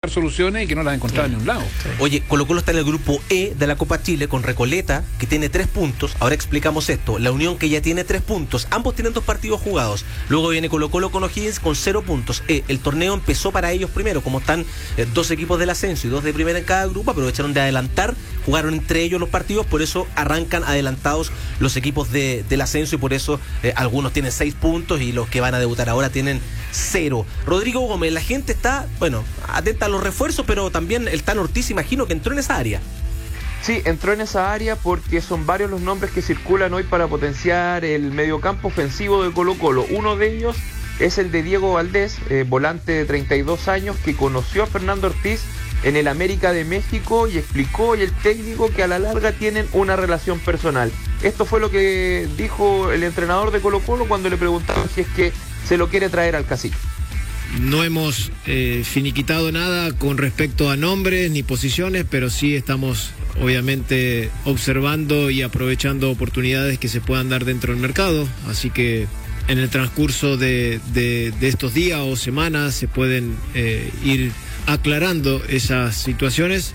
buscar soluciones y que no las encontraba en ningún lado. Oye, Colo-Colo está en el grupo E de la Copa Chile con Recoleta, que tiene 3 puntos. Ahora explicamos esto. La Unión, que ya tiene 3 puntos. Ambos tienen 2 partidos jugados. Luego viene Colo-Colo con O'Higgins con 0 puntos. El torneo empezó para ellos primero, como están 2 equipos del ascenso y 2 de primera en cada grupo, aprovecharon de adelantar, jugaron entre ellos los partidos, por eso arrancan adelantados los equipos del ascenso y por eso algunos tienen 6 puntos y los que van a debutar ahora tienen 0. Rodrigo Gómez, la gente está, atenta a los refuerzos, pero también el Tano Ortiz, imagino que entró en esa área. Sí, entró en esa área porque son varios los nombres que circulan hoy para potenciar el mediocampo ofensivo de Colo-Colo. Uno de ellos es el de Diego Valdés, volante de 32 años, que conoció a Fernando Ortiz en el América de México y explicó hoy el técnico que a la larga tienen una relación personal. Esto fue lo que dijo el entrenador de Colo-Colo cuando le preguntaron si es que se lo quiere traer al cacique. No hemos finiquitado nada con respecto a nombres ni posiciones, pero sí estamos obviamente observando y aprovechando oportunidades que se puedan dar dentro del mercado, así que en el transcurso de estos días o semanas se pueden ir aclarando esas situaciones.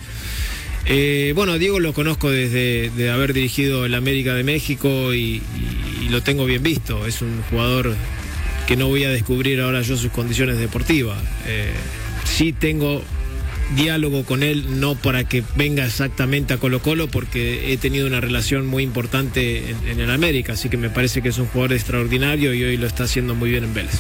A Diego lo conozco desde de haber dirigido el América de México y lo tengo bien visto. Es un jugador que no voy a descubrir ahora yo sus condiciones deportivas. Sí tengo diálogo con él, no para que venga exactamente a Colo-Colo, porque he tenido una relación muy importante en el América, así que me parece que es un jugador extraordinario y hoy lo está haciendo muy bien en Vélez.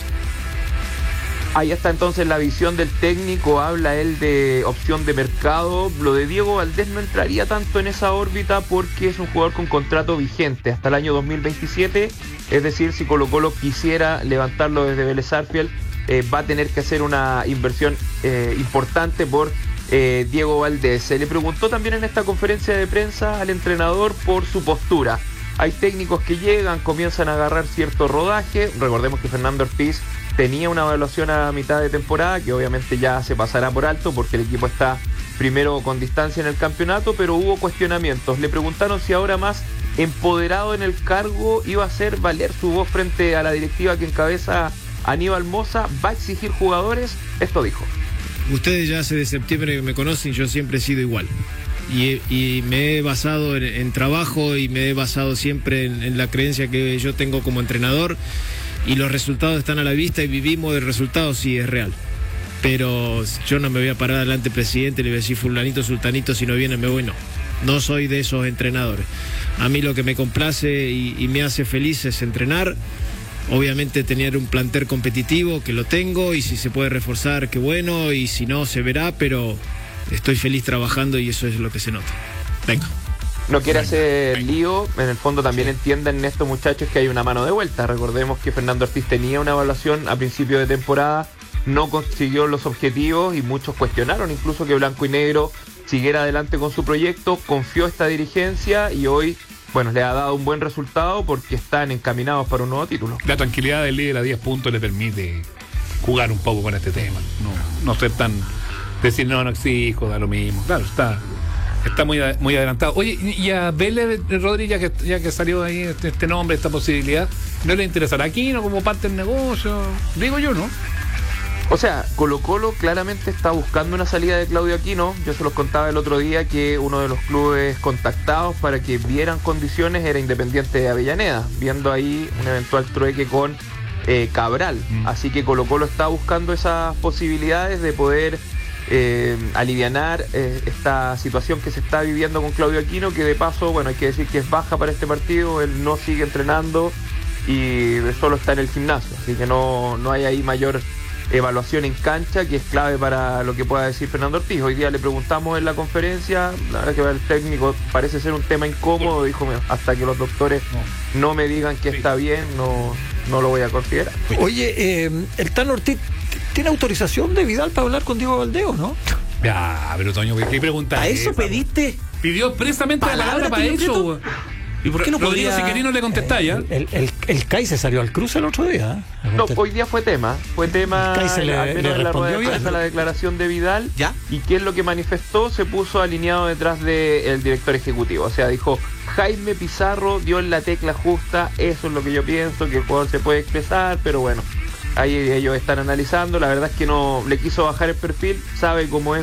Ahí está entonces la visión del técnico, habla él de opción de mercado. Lo de Diego Valdés no entraría tanto en esa órbita porque es un jugador con contrato vigente hasta el año 2027, es decir, si Colo-Colo quisiera levantarlo desde Vélez Sarsfield, va a tener que hacer una inversión importante por Diego Valdés. Se le preguntó también en esta conferencia de prensa al entrenador por su postura. Hay técnicos que llegan, comienzan a agarrar cierto rodaje. Recordemos que Fernando Ortiz tenía una evaluación a mitad de temporada que obviamente ya se pasará por alto porque el equipo está primero con distancia en el campeonato, pero hubo cuestionamientos. Le preguntaron si ahora más empoderado en el cargo iba a hacer valer su voz frente a la directiva que encabeza Aníbal Mosa, va a exigir jugadores. Esto dijo: ustedes ya hace de septiembre que me conocen, yo siempre he sido igual y me he basado en trabajo y me he basado siempre en la creencia que yo tengo como entrenador, y los resultados están a la vista y vivimos de resultados, sí, es real. Pero yo no me voy a parar delante del presidente y le voy a decir fulanito, sultanito, si no viene me voy. No soy de esos entrenadores. A mí lo que me complace y me hace feliz es entrenar, obviamente tener un plantel competitivo, que lo tengo, y si se puede reforzar, qué bueno, y si no, se verá, pero estoy feliz trabajando y eso es lo que se nota. Venga. No quiere hacer lío, en el fondo también entienden estos muchachos que hay una mano de vuelta. Recordemos que Fernando Ortiz tenía una evaluación a principio de temporada, no consiguió los objetivos y muchos cuestionaron incluso que Blanco y Negro siguiera adelante con su proyecto. Confió esta dirigencia y hoy, le ha dado un buen resultado porque están encaminados para un nuevo título. La tranquilidad del líder a 10 puntos le permite jugar un poco con este tema, no ser tan, decir no exijo, da lo mismo. Claro, está muy adelantado. Oye, y a Vélez, Rodríguez, ya que salió ahí este nombre, esta posibilidad, ¿no le interesará aquí, no como parte del negocio? Digo yo, ¿no? O sea, Colo-Colo claramente está buscando una salida de Claudio Aquino. Yo se los contaba el otro día que uno de los clubes contactados para que vieran condiciones era Independiente de Avellaneda, viendo ahí un eventual trueque con Cabral. Así que Colo-Colo está buscando esas posibilidades de poder alivianar esta situación que se está viviendo con Claudio Aquino, que de paso, hay que decir que es baja para este partido. Él no sigue entrenando y solo está en el gimnasio, así que no hay ahí mayor evaluación en cancha, que es clave para lo que pueda decir Fernando Ortiz. Hoy día le preguntamos en la conferencia, la verdad que el técnico parece ser un tema incómodo, dijo: hasta que los doctores no me digan que está bien, no lo voy a considerar. Oye, el Tano Ortiz tiene autorización de Vidal para hablar con Diego Valdés, ¿no? Ya, pero Toño, ¿qué pregunta? ¿A eso pediste? Pidió expresamente la palabra para eso. ¿Y por qué no Rodrigo, podría? Si quería no le contestáis, ¿ya? El CAI se salió al cruce el otro día. No, hoy día fue tema el CAI se al menos en la rueda de bien, prensa, la declaración de Vidal. ¿Ya? Y qué es lo que manifestó, se puso alineado detrás del director ejecutivo. O sea, dijo: Jaime Pizarro dio en la tecla justa, eso es lo que yo pienso, que el jugador se puede expresar, pero ahí ellos están analizando. La verdad es que no le quiso bajar el perfil, sabe cómo es